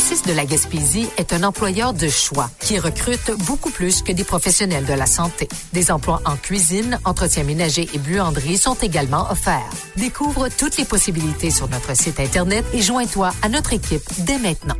Narcisse de la Gaspésie est un employeur de choix qui recrute beaucoup plus que des professionnels de la santé. Des emplois en cuisine, entretien ménager et buanderie sont également offerts. Découvre toutes les possibilités sur notre site Internet et joins-toi à notre équipe dès maintenant.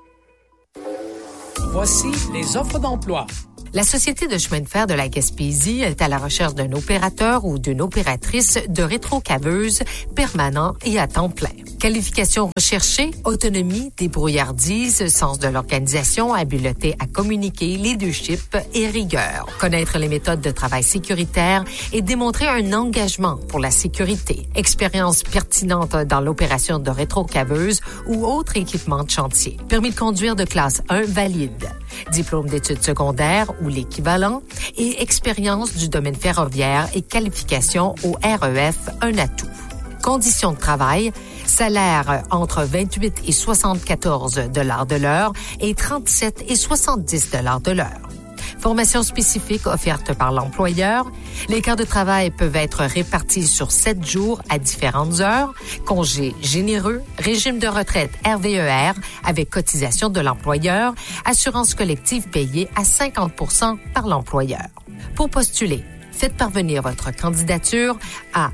Voici les offres d'emploi. La Société de chemin de fer de la Gaspésie est à la recherche d'un opérateur ou d'une opératrice de rétrocaveuse permanent et à temps plein. Qualifications recherchées, autonomie, débrouillardise, sens de l'organisation, habileté à communiquer, leadership et rigueur. Connaître les méthodes de travail sécuritaire et démontrer un engagement pour la sécurité. Expérience pertinente dans l'opération de rétrocaveuse ou autre équipement de chantier. Permis de conduire de classe 1 valide. Diplôme d'études secondaires ou l'équivalent et expérience du domaine ferroviaire et qualification au REF, un atout. Conditions de travail, salaire entre 28 et 74 $ de l'heure et 37 et 70 $ de l'heure. Formation spécifique offerte par l'employeur. Les quarts de travail peuvent être répartis sur 7 jours à différentes heures. Congés généreux, régime de retraite RVER avec cotisation de l'employeur, assurance collective payée à 50% par l'employeur. Pour postuler, faites parvenir votre candidature à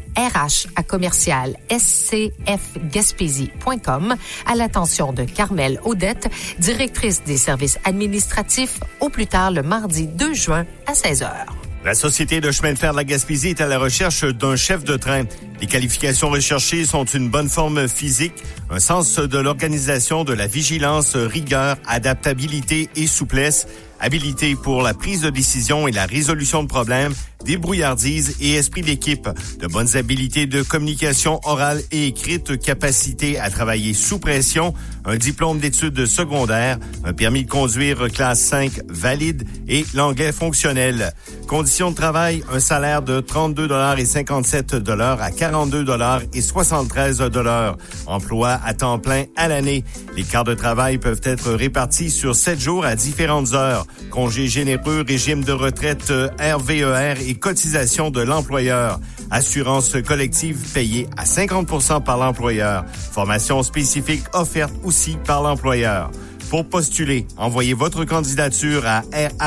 rh@scfgaspésie.com à l'attention de Carmel Audette, directrice des services administratifs, au plus tard le mardi 2 juin à 16h. La Société de chemin de fer de la Gaspésie est à la recherche d'un chef de train. Les qualifications recherchées sont une bonne forme physique, un sens de l'organisation, de la vigilance, rigueur, adaptabilité et souplesse, habilité pour la prise de décision et la résolution de problèmes, débrouillardise et esprit d'équipe, de bonnes habiletés de communication orale et écrite, capacité à travailler sous pression, un diplôme d'études secondaires, un permis de conduire classe 5 valide et l'anglais fonctionnel. Conditions de travail, un salaire de 32,57 $ à 42,73 $. Emploi à temps plein à l'année. Les quarts de travail peuvent être répartis sur 7 jours à différentes heures. Congés généreux, régime de retraite RVER et cotisation de l'employeur. Assurance collective payée à 50% par l'employeur. Formation spécifique offerte aussi par l'employeur. Pour postuler, envoyez votre candidature à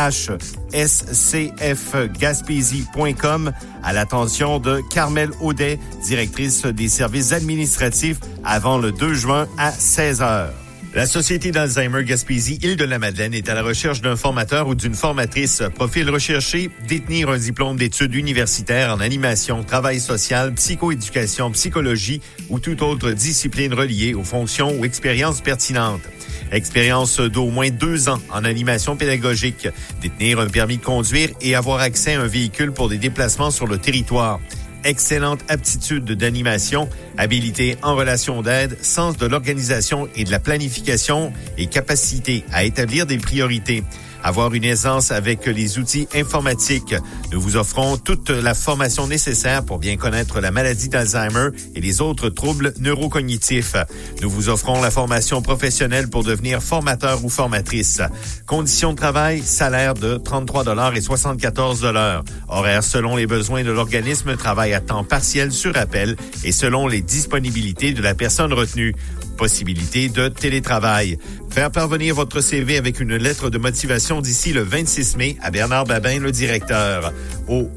rh@scfgaspésie.com à l'attention de Carmel Audet, directrice des services administratifs, avant le 2 juin à 16h. La Société d'Alzheimer Gaspésie Île-de-la-Madeleine est à la recherche d'un formateur ou d'une formatrice. Profil recherché, détenir un diplôme d'études universitaires en animation, travail social, psychoéducation, psychologie ou toute autre discipline reliée aux fonctions ou expériences pertinentes. Expérience d'au moins 2 ans en animation pédagogique. Détenir un permis de conduire et avoir accès à un véhicule pour des déplacements sur le territoire. Excellente aptitude d'animation, habilité en relation d'aide, sens de l'organisation et de la planification et capacité à établir des priorités. Avoir une aisance avec les outils informatiques. Nous vous offrons toute la formation nécessaire pour bien connaître la maladie d'Alzheimer et les autres troubles neurocognitifs. Nous vous offrons la formation professionnelle pour devenir formateur ou formatrice. Conditions de travail, salaire de 33,74 $. Horaire selon les besoins de l'organisme, travail à temps partiel sur appel et selon les disponibilités de la personne retenue. Possibilité de télétravail. Faire parvenir votre CV avec une lettre de motivation d'ici le 26 mai à Bernard Babin, le directeur, au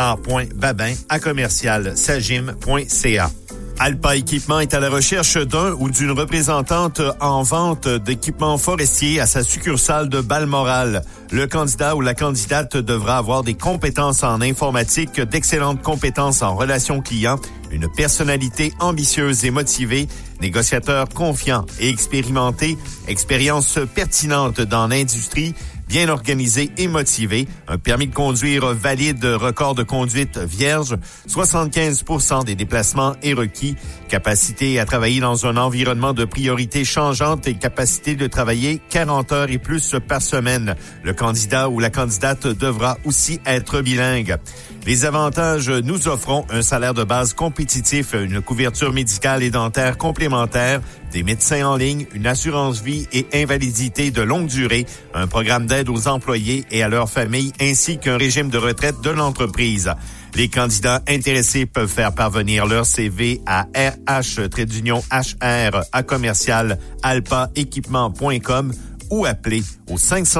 bernard.babin@commercial-sagim.ca. Alpa Équipement est à la recherche d'un ou d'une représentante en vente d'équipements forestiers à sa succursale de Balmoral. Le candidat ou la candidate devra avoir des compétences en informatique, d'excellentes compétences en relations clients, une personnalité ambitieuse et motivée, négociateur confiant et expérimenté, expérience pertinente dans l'industrie, bien organisé et motivé, un permis de conduire valide, record de conduite vierge, 75% des déplacements est requis, capacité à travailler dans un environnement de priorité changeante et capacité de travailler 40 heures et plus par semaine. Le candidat ou la candidate devra aussi être bilingue. Les avantages, nous offrons un salaire de base compétitif, une couverture médicale et dentaire complémentaire, des médecins en ligne, une assurance vie et invalidité de longue durée, un programme d'aide aux employés et à leurs familles, ainsi qu'un régime de retraite de l'entreprise. Les candidats intéressés peuvent faire parvenir leur CV à RH-HR@alpaequipement.com ou appeler au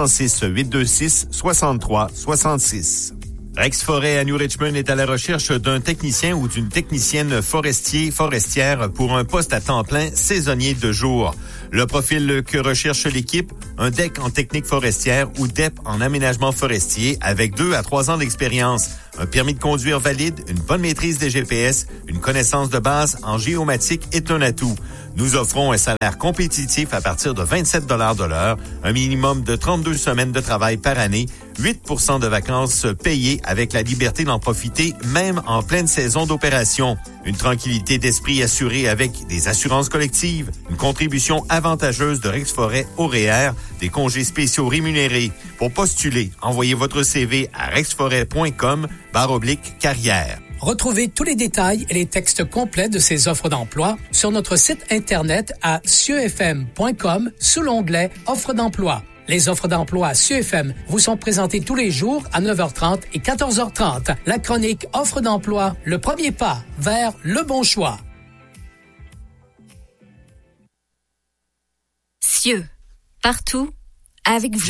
506-826-6366. Rex Forêt à New Richmond est à la recherche d'un technicien ou d'une technicienne forestière pour un poste à temps plein saisonnier de jour. Le profil que recherche l'équipe, un DEC en technique forestière ou DEP en aménagement forestier avec 2 à 3 ans d'expérience, un permis de conduire valide, une bonne maîtrise des GPS, une connaissance de base en géomatique est un atout. Nous offrons un salaire compétitif à partir de 27 $ de l'heure, un minimum de 32 semaines de travail par année, 8 % de vacances payées avec la liberté d'en profiter même en pleine saison d'opération. Une tranquillité d'esprit assurée avec des assurances collectives, une contribution avantageuse de Rex Forêt au REER, des congés spéciaux rémunérés. Pour postuler, envoyez votre CV à rexforêt.com/carrière. Retrouvez tous les détails et les textes complets de ces offres d'emploi sur notre site Internet à cieux-fm.com sous l'onglet Offres d'emploi. Les offres d'emploi à CIeux-FM vous sont présentées tous les jours à 9h30 et 14h30. La chronique Offres d'emploi, le premier pas vers le bon choix. Cieux, partout, avec vous.